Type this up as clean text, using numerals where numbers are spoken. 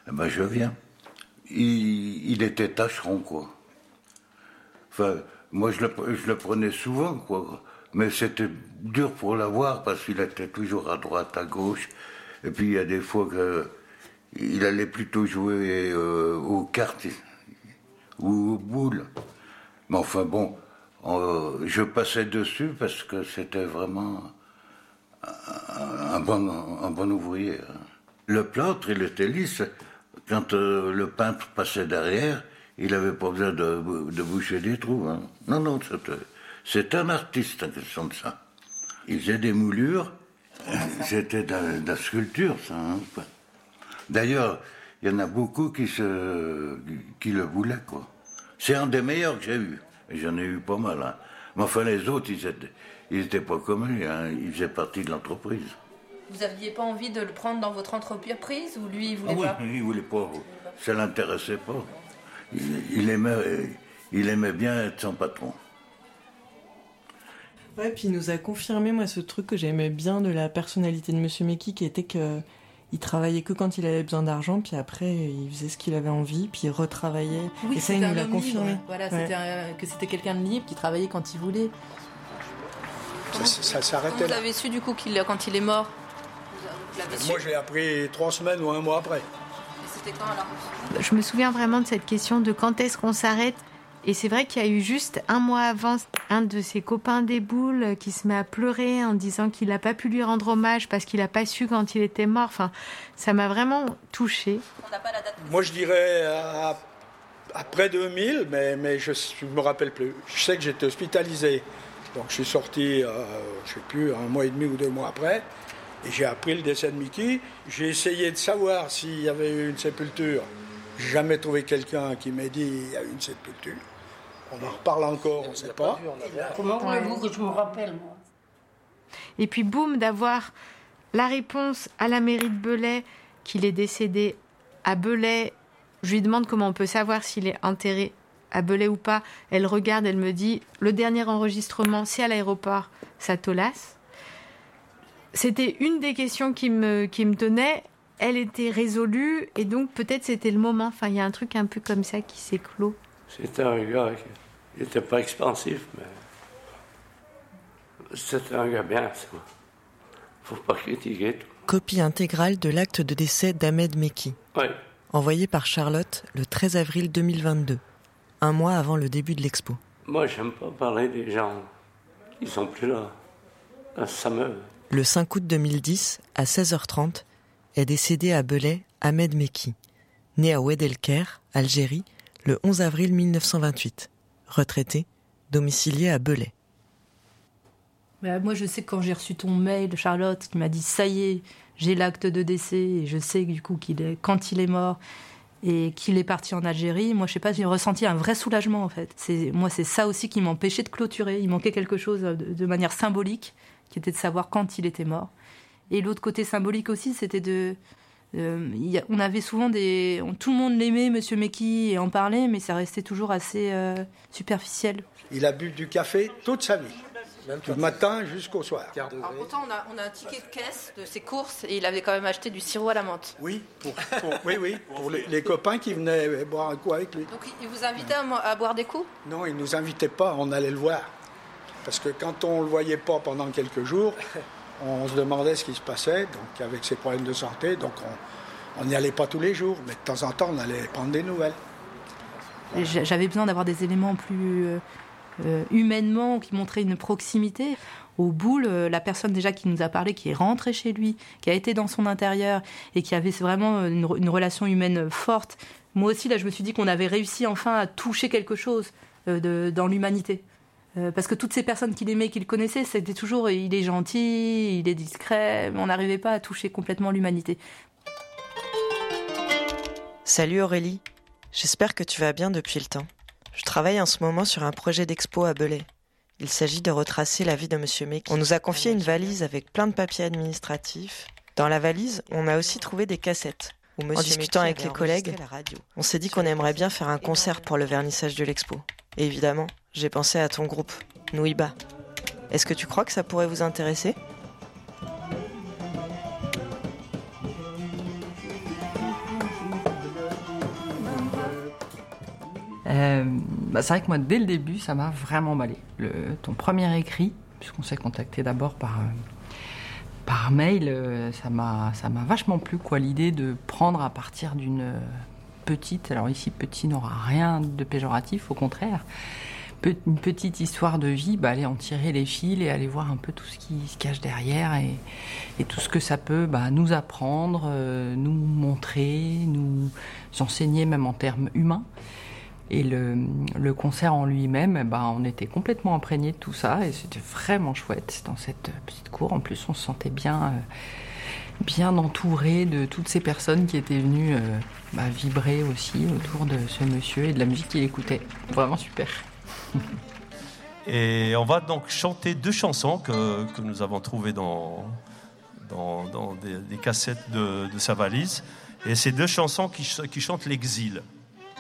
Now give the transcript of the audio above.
Eh ben, je viens. Il était tâcheron, quoi. Enfin, moi, je le prenais souvent, quoi. Mais c'était dur pour l'avoir parce qu'il était toujours à droite, à gauche. Et puis, il y a des fois qu'il allait plutôt jouer aux cartes ou aux boules. Mais enfin, bon, je passais dessus parce que c'était vraiment un bon ouvrier. Le plâtre, il était lisse. Quand le peintre passait derrière, il n'avait pas besoin de boucher des trous. Hein. Non, c'est un artiste en question de ça. Il faisait des moulures, c'était de la sculpture, ça. Hein. D'ailleurs, il y en a beaucoup qui le voulaient, quoi. C'est un des meilleurs que j'ai eu. Et j'en ai eu pas mal. Hein. Mais enfin, les autres, ils étaient pas comme lui. Hein. Ils faisaient partie de l'entreprise. Vous n'aviez pas envie de le prendre dans votre entreprise ou lui, il voulait pas? Oui, il voulait pas. Ça l'intéressait pas. Il aimait bien être son patron. Ouais, puis il nous a confirmé, moi, ce truc que j'aimais bien de la personnalité de Monsieur Mecky, qui était que il travaillait que quand il avait besoin d'argent, puis après, il faisait ce qu'il avait envie, puis il retravaillait. Oui, et ça, il nous l'a confirmé. Libre. Voilà, que c'était quelqu'un de libre qui travaillait quand il voulait. Ça s'arrêtait là. Vous avez su, du coup, quand il est mort? Moi, je l'ai appris 3 semaines ou 1 mois après. Et c'était quand, alors? Je me souviens vraiment de cette question de quand est-ce qu'on s'arrête. Et c'est vrai qu'il y a eu juste 1 mois avant, un de ses copains des boules qui se met à pleurer en disant qu'il n'a pas pu lui rendre hommage parce qu'il n'a pas su quand il était mort. Enfin, ça m'a vraiment touchée. On n'a pas la date. Moi, je dirais après 2000, mais je ne me rappelle plus. Je sais que j'étais hospitalisé. Donc, je suis sorti, je ne sais plus, 1 mois et demi ou 2 mois après. Et j'ai appris le décès de Mickey. J'ai essayé de savoir s'il y avait eu une sépulture. J'ai jamais trouvé quelqu'un qui m'ait dit qu'il y a eu une sépulture. On en reparle encore, on ne sait pas. Comment voulez-vous que je me rappelle, moi? Et puis boum, d'avoir la réponse à la mairie de Belay qu'il est décédé à Belay. Je lui demande comment on peut savoir s'il est enterré à Belay ou pas. Elle regarde, elle me dit, le dernier enregistrement, c'est à l'aéroport, ça Tolas. C'était une des questions qui me tenait. Elle était résolue et donc peut-être c'était le moment. Enfin, il y a un truc un peu comme ça qui s'est clos. C'était un gars qui n'était pas expansif, mais c'était un gars bien, ça. Faut pas critiquer tout. Copie intégrale de l'acte de décès d'Ahmed Mecky. Oui. Envoyé par Charlotte le 13 avril 2022, 1 mois avant le début de l'expo. Moi, j'aime pas parler des gens. Ils sont plus là. Ça me... Le 5 août 2010, à 16h30, est décédé à Belay Ahmed Mecky, né à Oued El-Ker, Algérie, le 11 avril 1928. Retraité, domicilié à Belay. Moi, je sais que quand j'ai reçu ton mail, Charlotte, qui m'a dit « ça y est, j'ai l'acte de décès » et je sais du coup quand il est mort et qu'il est parti en Algérie, moi, je sais pas, j'ai ressenti un vrai soulagement, en fait. Moi, c'est ça aussi qui m'empêchait de clôturer. Il manquait quelque chose de manière symbolique, qui était de savoir quand il était mort. Et l'autre côté symbolique aussi, c'était on avait souvent tout le monde l'aimait, Monsieur Mecky, et en parlait, mais ça restait toujours assez superficiel. Il a bu du café toute sa vie, du matin jusqu'au soir. Alors, pourtant, on a un ticket de caisse de ses courses, et il avait quand même acheté du sirop à la menthe. Oui, pour les copains qui venaient boire un coup avec lui. Donc il vous invitait à boire des coups? Non, il ne nous invitait pas, on allait le voir. Parce que quand on ne le voyait pas pendant quelques jours, on se demandait ce qui se passait, donc avec ses problèmes de santé, donc on n'y allait pas tous les jours, mais de temps en temps, on allait prendre des nouvelles. Et j'avais besoin d'avoir des éléments plus humainement qui montraient une proximité. Au boule, la personne déjà qui nous a parlé, qui est rentrée chez lui, qui a été dans son intérieur et qui avait vraiment une relation humaine forte. Moi aussi, là, je me suis dit qu'on avait réussi enfin à toucher quelque chose dans l'humanité. Parce que toutes ces personnes qu'il aimait, qu'il connaissait, c'était toujours il est gentil, il est discret, mais on n'arrivait pas à toucher complètement l'humanité. Salut Aurélie, j'espère que tu vas bien depuis le temps. Je travaille en ce moment sur un projet d'expo à Belay. Il s'agit de retracer la vie de Monsieur Mecky. On nous a confié une valise avec plein de papiers administratifs. Dans la valise, on a aussi trouvé des cassettes. En discutant avec les collègues, on s'est dit qu'on aimerait bien faire un concert pour le vernissage de l'expo. Et évidemment, j'ai pensé à ton groupe, Nouiba. Est-ce que tu crois que ça pourrait vous intéresser ? C'est vrai que moi, dès le début, ça m'a vraiment emballé. Ton premier écrit, puisqu'on s'est contacté d'abord par mail, ça m'a vachement plu, quoi, l'idée de prendre à partir d'une petite, alors ici petit n'aura rien de péjoratif, au contraire, une petite histoire de vie, aller en tirer les fils et aller voir un peu tout ce qui se cache derrière et tout ce que ça peut nous apprendre, nous montrer, nous enseigner même en termes humains. Et le concert en lui-même, on était complètement imprégné de tout ça et c'était vraiment chouette dans cette petite cour. En plus, on se sentait bien entouré de toutes ces personnes qui étaient venues vibrer aussi autour de ce monsieur et de la musique qu'il écoutait. Vraiment super. Et on va donc chanter 2 chansons que nous avons trouvées dans des cassettes de sa valise. Et c'est 2 chansons qui chantent l'exil.